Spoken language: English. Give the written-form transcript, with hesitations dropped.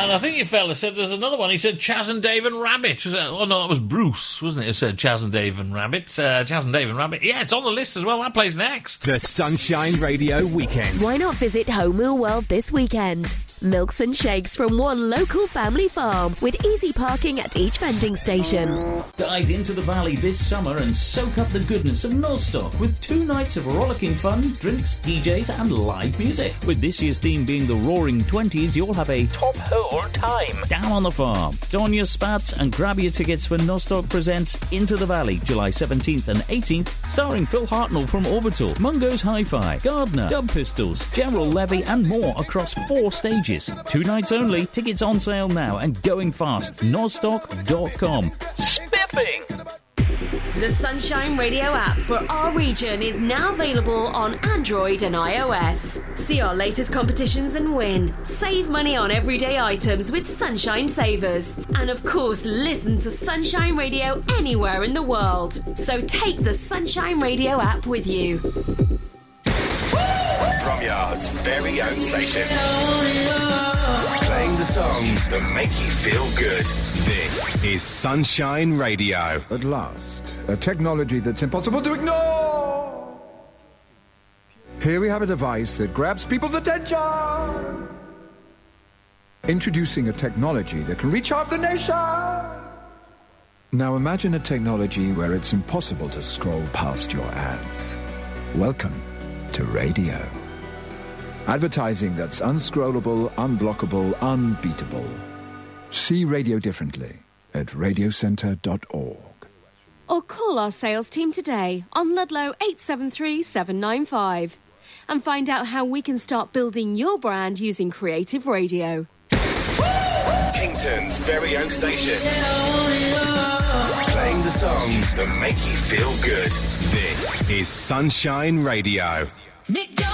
And I think your fella said there's another one. He said Chaz and Dave and Rabbit. Oh, no, that was Bruce, wasn't it? He said Chaz and Dave and Rabbit. Chaz and Dave and Rabbit. Yeah, it's on the list as well. That plays next. The Sunshine Radio Weekend. Why not visit Home Meal World this weekend? Milks and shakes from one local family farm with easy parking at each vending station. Dive into the valley this summer and soak up the goodness of Nostock with 2 nights of rollicking fun, drinks, DJs and live music. With this year's theme being the Roaring Twenties, you'll have a top hole time down on the farm. Don your spats and grab your tickets for Nostock Presents Into the Valley, July 17th and 18th, starring Phil Hartnell from Orbital, Mungo's Hi-Fi, Gardner, Dub Pistols, Gerald Levy and more across 4 stages. 2 nights only. Tickets on sale now and going fast. Nostock.com. Spiffing! The Sunshine Radio app for our region is now available on Android and iOS. See our latest competitions and win. Save money on everyday items with Sunshine Savers. And of course, listen to Sunshine Radio anywhere in the world. So take the Sunshine Radio app with you. Bromyard's very own station. Playing the songs that make you feel good. This is Sunshine Radio. At last, a technology that's impossible to ignore. Here we have a device that grabs people's attention. Introducing a technology that can reach half the nation. Now imagine a technology where it's impossible to scroll past your ads. Welcome to radio. Advertising that's unscrollable, unblockable, unbeatable. See radio differently at radiocentre.org. Or call our sales team today on Ludlow 873 795 and find out how we can start building your brand using creative radio. Kington's very own station. Playing the songs that make you feel good. This is Sunshine Radio.